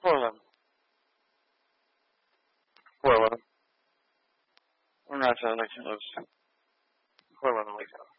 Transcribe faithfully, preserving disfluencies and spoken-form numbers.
Poor one. Poor one. I'm not trying to lose. Poor one, like